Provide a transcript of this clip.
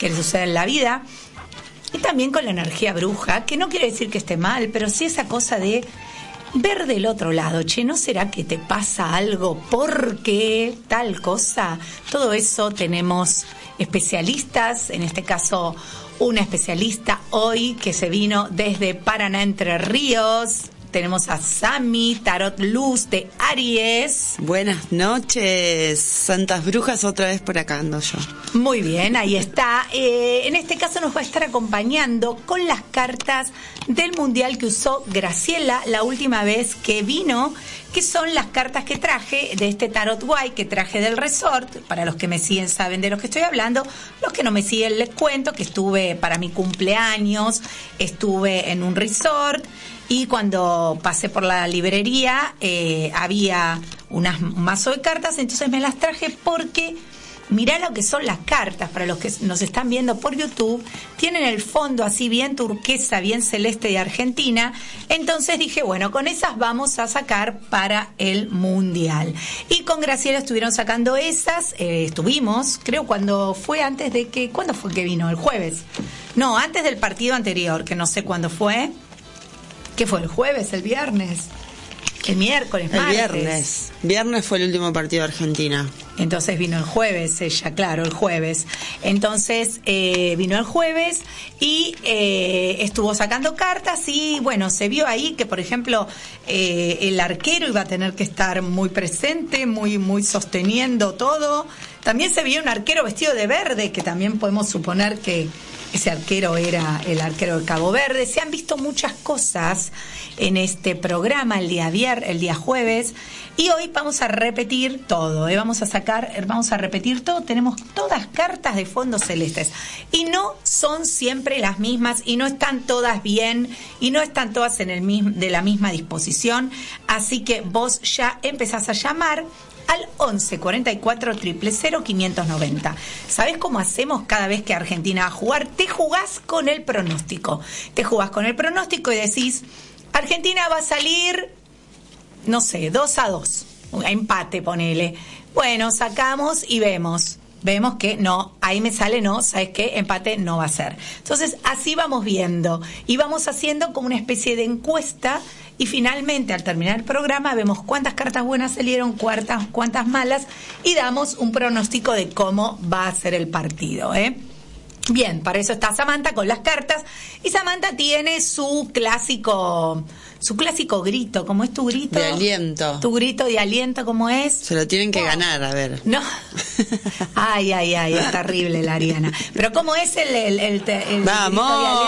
que le sucede en la vida. Y también con la energía bruja, que no quiere decir que esté mal, pero sí esa cosa de ver del otro lado. Che, ¿no será que te pasa algo porque tal cosa? Todo eso tenemos especialistas, en este caso una especialista hoy que se vino desde Paraná, Entre Ríos. Tenemos a Sami, Tarot Luz de Aries. Buenas noches, santas brujas, otra vez por acá ando yo. Muy bien, ahí está. En este caso nos va a estar acompañando con las cartas del Mundial que usó Graciela la última vez que vino, que son las cartas que traje de este Tarot White que traje del resort. Para los que me siguen saben de lo que estoy hablando, los que no me siguen les cuento que estuve para mi cumpleaños, estuve en un resort. Y cuando pasé por la librería había un mazo de cartas, entonces me las traje porque mirá lo que son las cartas. Para los que nos están viendo por YouTube, tienen el fondo así bien turquesa, bien celeste de Argentina. Entonces dije, bueno, con esas vamos a sacar para el Mundial. Y con Graciela estuvieron sacando esas, estuvimos, creo cuando fue antes de que, ¿cuándo fue que vino? ¿El jueves? No, antes del partido anterior, que no sé cuándo fue. ¿Qué fue? ¿El jueves? ¿El viernes? ¿El miércoles? ¿Martes? Viernes fue el último partido de Argentina. Entonces vino el jueves ella, claro, el jueves. Entonces vino el jueves y estuvo sacando cartas y bueno, se vio ahí que, por ejemplo, el arquero iba a tener que estar muy presente, muy sosteniendo todo. También se vio un arquero vestido de verde, que también podemos suponer que ese arquero era el arquero de Cabo Verde. Se han visto muchas cosas en este programa el día jueves, y hoy vamos a repetir todo, vamos a repetir todo. Tenemos todas cartas de fondos celestes y no son siempre las mismas y no están todas bien y no están todas de la misma disposición, así que vos ya empezás a llamar al 11 44 000 590. ¿Sabés cómo hacemos cada vez que Argentina va a jugar? Te jugás con el pronóstico. Y decís, Argentina va a salir, no sé, 2-2. Empate, ponele. Bueno, sacamos y vemos que no, ahí me sale no, ¿sabes qué? Empate no va a ser. Entonces, así vamos viendo y vamos haciendo como una especie de encuesta. Y finalmente, al terminar el programa, vemos cuántas cartas buenas salieron, cuántas malas, y damos un pronóstico de cómo va a ser el partido, Bien, para eso está Samantha con las cartas. Y Samantha tiene su clásico grito. ¿Cómo es tu grito? De aliento. Tu grito de aliento, ¿cómo es? Se lo tienen que ganar, a ver. No. Ay, es terrible la Ariana. Pero ¿cómo es el ¡vamos! grito de aliento?